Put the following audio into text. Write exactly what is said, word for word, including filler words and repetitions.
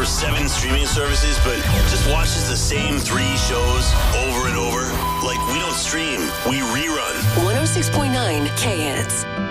over seven streaming services, but just watches the same three shows over and over? Like, we don't stream, we rerun. one oh six point nine K Hits.